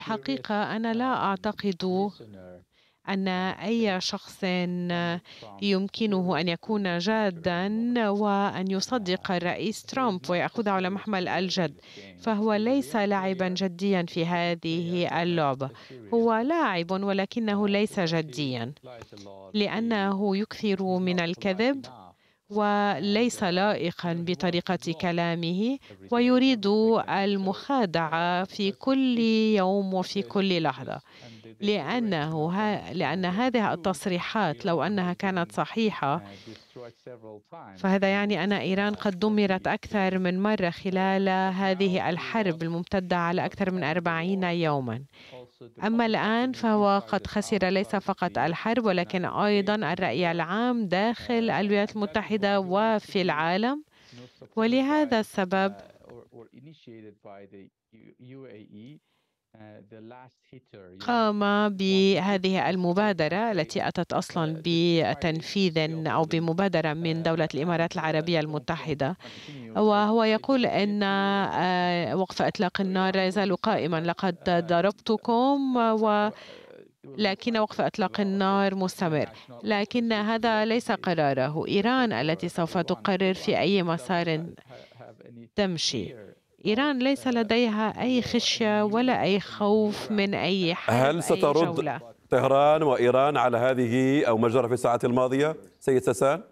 الحقيقة أنا لا أعتقد أن أي شخص يمكنه أن يكون جادًا وأن يصدق الرئيس ترامب ويأخذه على محمل الجد، فهو ليس لاعبًا جديًا في هذه اللعبة، هو لاعب ولكنه ليس جديًا، لأنه يكثر من الكذب وليس لائقًا بطريقة كلامه، ويريد المخادعة في كل يوم وفي كل لحظة. لأن هذه التصريحات لو أنها كانت صحيحة، فهذا يعني أن إيران قد دُمِّرت أكثر من مرة خلال هذه الحرب الممتدة على أكثر من 40 يومًا. أما الآن فهو قد خسر ليس فقط الحرب ولكن أيضًا الرأي العام داخل الولايات المتحدة وفي العالم، ولهذا السبب قام بهذه المبادرة التي أتت أصلًا بتنفيذ أو بمبادرة من دولة الإمارات العربية المتحدة، وهو يقول إن وقف إطلاق النار لا يزال قائمًا، لقد ضربتكم لكن وقف إطلاق النار مستمر، لكن هذا ليس قراره، إيران التي سوف تقرر في أي مسار تمشي. إيران ليس لديها أي خشية ولا أي خوف من أي حرب، هل أي سترد جولة. طهران وإيران على هذه أو ما جرى في الساعات الماضية سيد ساسان؟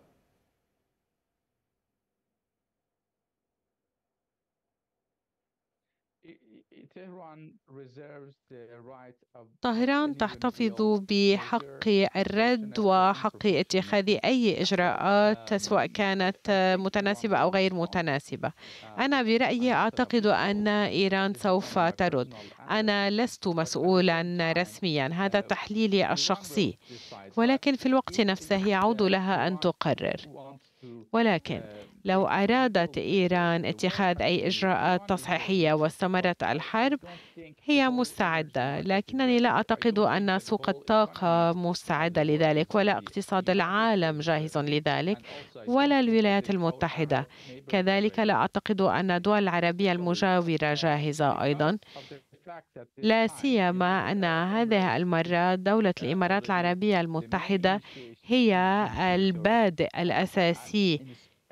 طهران تحتفظ بحق الرد وحق اتخاذ أي إجراءات سواء كانت متناسبة أو غير متناسبة. أنا برأيي أعتقد أن إيران سوف ترد. أنا لست مسؤولا رسميا، هذا تحليلي الشخصي، ولكن في الوقت نفسه يعود لها أن تقرر. ولكن لو أرادت إيران اتخاذ أي إجراءات تصحيحية واستمرت الحرب هي مستعدة، لكنني لا أعتقد أن سوق الطاقة مستعدة لذلك، ولا اقتصاد العالم جاهز لذلك، ولا الولايات المتحدة. كذلك لا أعتقد أن الدول العربية المجاورة جاهزة أيضا، لا سيما أن هذه المرة دولة الإمارات العربية المتحدة هي البادئ الأساسي،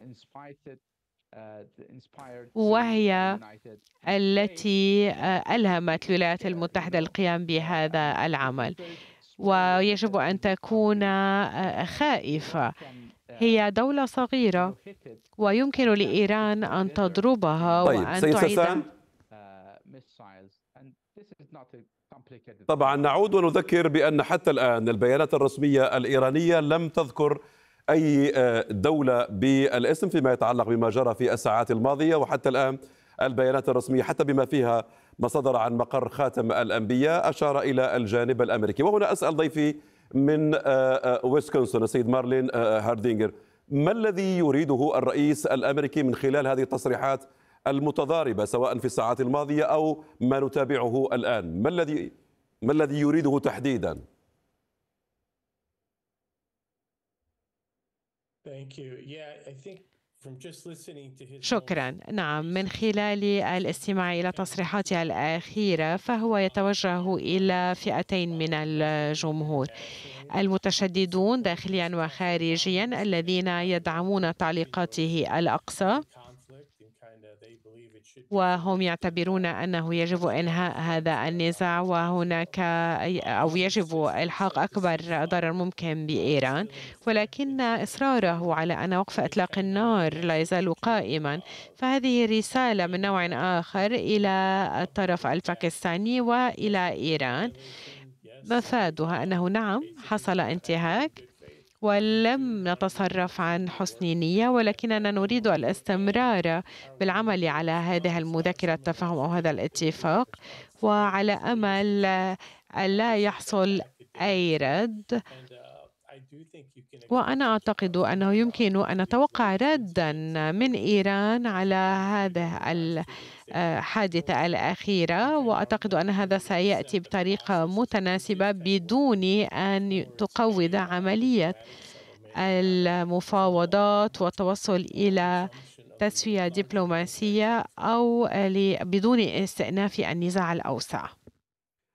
وهي التي ألهمت الولايات المتحدة القيام بهذا العمل، ويجب أن تكون خائفة. هي دولة صغيرة ويمكن لإيران أن تضربها طيب وأن سيد تعيد. ساسان، طبعا نعود ونذكر بأن حتى الآن البيانات الرسمية الإيرانية لم تذكر أي دولة بالاسم فيما يتعلق بما جرى في الساعات الماضية، وحتى الآن البيانات الرسمية حتى بما فيها ما صدر عن مقر خاتم الأنبياء أشار إلى الجانب الأمريكي. وهنا أسأل ضيفي من ويسكونسن السيد مارلين هاردينجر، ما الذي يريده الرئيس الأمريكي من خلال هذه التصريحات المتضاربة سواء في الساعات الماضية أو ما نتابعه الآن؟ ما الذي يريده تحديدا؟ شكرا. نعم، من خلال الاستماع إلى تصريحاته الأخيرة فهو يتوجه إلى فئتين من الجمهور: المتشددون داخليا وخارجيا الذين يدعمون تعليقاته الأقصى، وهم يعتبرون أنه يجب إنهاء هذا النزاع وهناك أو يجب إلحاق أكبر ضرر ممكن بإيران، ولكن إصراره على أن وقف إطلاق النار لا يزال قائما، فهذه رسالة من نوع آخر إلى الطرف الباكستاني وإلى إيران، مفادها أنه نعم حصل انتهاك ولم نتصرف عن حسن نية، ولكننا نريد الاستمرار بالعمل على هذه المذكرة التفاهم أو هذا الاتفاق، وعلى أمل ألا يحصل أي رد. وأنا أعتقد أنه يمكن أن نتوقع ردًا من إيران على هذه الحادثة الأخيرة، وأعتقد أن هذا سيأتي بطريقة متناسبة بدون أن تقوض عملية المفاوضات والتوصل إلى تسوية دبلوماسية أو بدون استئناف النزاع الأوسع.